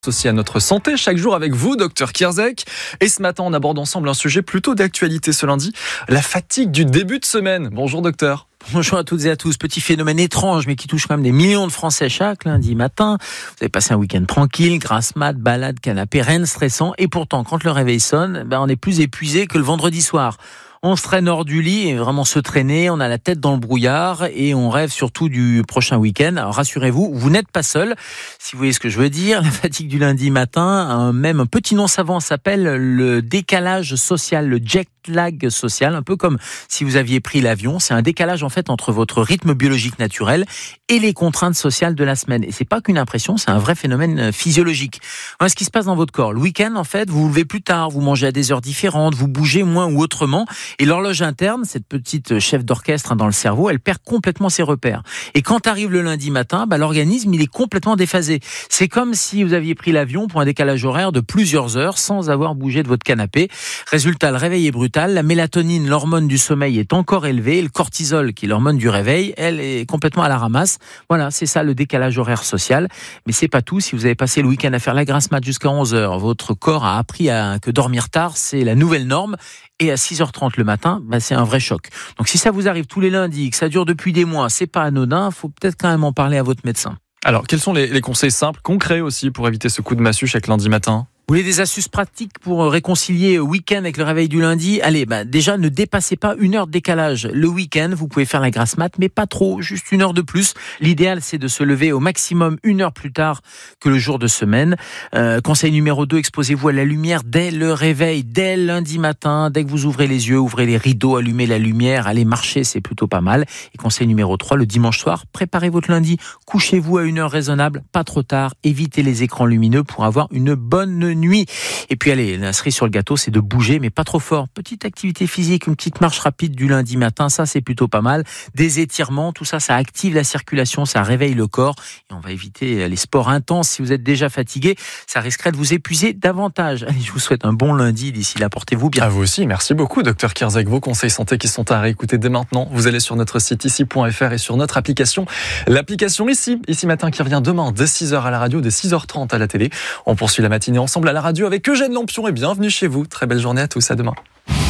Associé à notre santé chaque jour avec vous, Dr Kierzek. Et ce matin, on aborde ensemble un sujet plutôt d'actualité ce lundi, la fatigue du début de semaine. Bonjour docteur. Bonjour à toutes et à tous. Petit phénomène étrange, mais qui touche quand même des millions de Français chaque lundi matin. Vous avez passé un week-end tranquille, grasse mat, balade, canapé, rien de stressant. Et pourtant, quand le réveil sonne, on est plus épuisé que le vendredi soir. On se traîne hors du lit et vraiment se traîner, on a la tête dans le brouillard et on rêve surtout du prochain week-end. Alors rassurez-vous, vous n'êtes pas seul. Si vous voyez ce que je veux dire, la fatigue du lundi matin, même un petit nom savant s'appelle le décalage social, le jet lag social, un peu comme si vous aviez pris l'avion. C'est un décalage en fait entre votre rythme biologique naturel et les contraintes sociales de la semaine. Et c'est pas qu'une impression, c'est un vrai phénomène physiologique. Voilà ce qui se passe dans votre corps. Le week-end, en fait, vous vous levez plus tard, vous mangez à des heures différentes, vous bougez moins ou autrement. Et l'horloge interne, cette petite chef d'orchestre dans le cerveau, elle perd complètement ses repères. Et quand arrive le lundi matin, l'organisme, il est complètement déphasé. C'est comme si vous aviez pris l'avion pour un décalage horaire de plusieurs heures sans avoir bougé de votre canapé. Résultat, le réveil est brutal. La mélatonine, l'hormone du sommeil, est encore élevée. Et le cortisol, qui est l'hormone du réveil, elle est complètement à la ramasse. Voilà, c'est ça le décalage horaire social. Mais c'est pas tout. Si vous avez passé le week-end à faire la grasse mat jusqu'à 11h, votre corps a appris que dormir tard, c'est la nouvelle norme. Et à 6h30 le matin, c'est un vrai choc. Donc si ça vous arrive tous les lundis, que ça dure depuis des mois, c'est pas anodin, faut peut-être quand même en parler à votre médecin. Alors, quels sont les conseils simples, concrets aussi, pour éviter ce coup de massue chaque lundi matin ? Vous voulez des astuces pratiques pour réconcilier week-end avec le réveil du lundi ? Allez, déjà, ne dépassez pas 1 heure de décalage. Le week-end, vous pouvez faire la grasse mat, mais pas trop, juste 1 heure de plus. L'idéal, c'est de se lever au maximum 1 heure plus tard que le jour de semaine. Conseil numéro 2, exposez-vous à la lumière dès le réveil, dès lundi matin. Dès que vous ouvrez les yeux, ouvrez les rideaux, allumez la lumière, allez marcher, c'est plutôt pas mal. Et conseil numéro 3, le dimanche soir, préparez votre lundi. Couchez-vous à 1 heure raisonnable, pas trop tard. Évitez les écrans lumineux pour avoir une bonne nuit. Et puis allez, la cerise sur le gâteau, c'est de bouger, mais pas trop fort. Petite activité physique, une petite marche rapide du lundi matin, ça c'est plutôt pas mal. Des étirements, tout ça, ça active la circulation, ça réveille le corps. Et on va éviter les sports intenses. Si vous êtes déjà fatigué, ça risquerait de vous épuiser davantage. Allez, je vous souhaite un bon lundi. D'ici là, portez-vous bien. À vous aussi, merci beaucoup, Dr Kierzek. Vos conseils santé qui sont à réécouter dès maintenant. Vous allez sur notre site ici.fr et sur notre application. L'application ici matin qui revient demain dès 6h à la radio, dès 6h30 à la télé. On poursuit la matinée ensemble à la radio avec Eugène Lampion et bienvenue chez vous. Très belle journée à tous, à demain.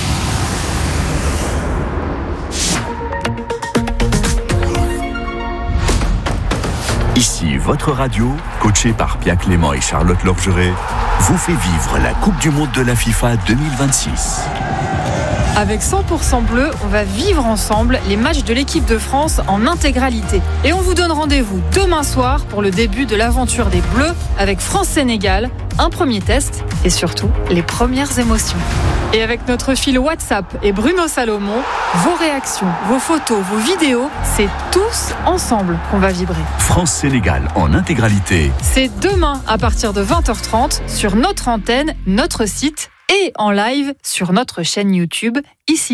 Ici votre radio, coachée par Pia Clément et Charlotte Lorgeret, vous fait vivre la Coupe du Monde de la FIFA 2026. Avec 100% bleu, on va vivre ensemble les matchs de l'équipe de France en intégralité. Et on vous donne rendez-vous demain soir pour le début de l'aventure des Bleus avec France-Sénégal, un premier test et surtout les premières émotions. Et avec notre fil WhatsApp et Bruno Salomon, vos réactions, vos photos, vos vidéos, c'est tous ensemble qu'on va vibrer. France-Sénégal en intégralité. C'est demain à partir de 20h30 sur notre antenne, notre site et en live sur notre chaîne YouTube, ici.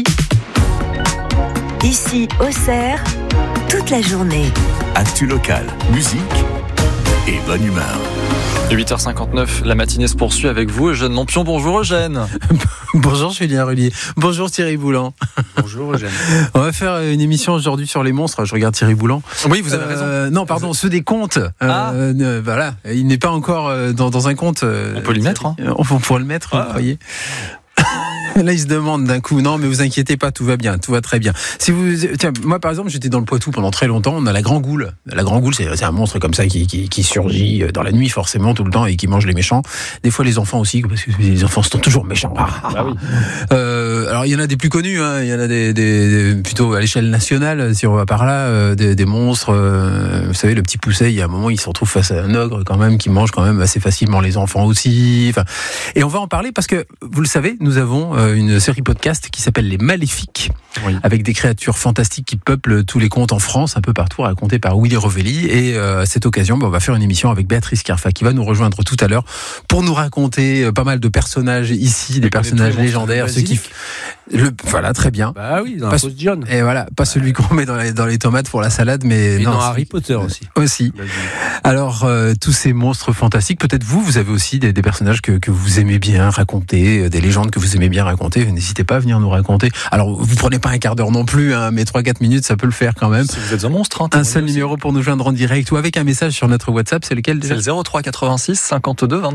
Ici, Auxerre, toute la journée. Actu local, musique et bonne humeur. 8h59, la matinée se poursuit avec vous, Eugène Lampion. Bonjour Eugène. Bonjour Julien Rullier. Bonjour Thierry Boulan. Bonjour Eugène. On va faire une émission aujourd'hui sur les monstres. Je regarde Thierry Boulan. Oui, vous avez raison. Non, pardon, ceux des contes. Voilà, il n'est pas encore dans un conte. On peut l'y mettre. On pourra le mettre, vous croyez ? Là, il se demande d'un coup. Non, mais vous inquiétez pas, tout va bien, tout va très bien. Tiens, moi, par exemple, j'étais dans le Poitou pendant très longtemps. On a la Grand Goule. La Grand Goule, c'est un monstre comme ça qui surgit dans la nuit, forcément, tout le temps, et qui mange les méchants. Des fois, les enfants aussi, parce que les enfants sont toujours méchants. Oui. Alors, il y en a des plus connus, hein. Il y en a des plutôt à l'échelle nationale, si on va par là, des monstres. Vous savez, le petit Pousset, il y a un moment, il se retrouve face à un ogre, quand même, qui mange quand même assez facilement les enfants aussi. Enfin, et on va en parler parce que, vous le savez, nous avons une série podcast qui s'appelle Les Maléfiques, avec des créatures fantastiques qui peuplent tous les contes en France, un peu partout, racontées par Willy Rovelli. Et à cette occasion, on va faire une émission avec Béatrice Carfa, qui va nous rejoindre tout à l'heure pour nous raconter pas mal de personnages ici, des personnages légendaires, ceux qui... Voilà, très bien. Bah oui, dans la sauce John. Et voilà, pas celui qu'on met dans les tomates pour la salade, mais non, dans Harry Potter aussi. Aussi. Alors, tous ces monstres fantastiques, peut-être vous avez aussi des personnages que vous aimez bien raconter, des légendes que vous aimez bien raconter. N'hésitez pas à venir nous raconter. Alors, vous prenez pas un quart d'heure non plus, hein, mais 3-4 minutes, ça peut le faire quand même. Si vous êtes un monstre. Un seul numéro pour nous joindre en direct ou avec un message sur notre WhatsApp, c'est lequel déjà ? C'est le 03 86 52 23.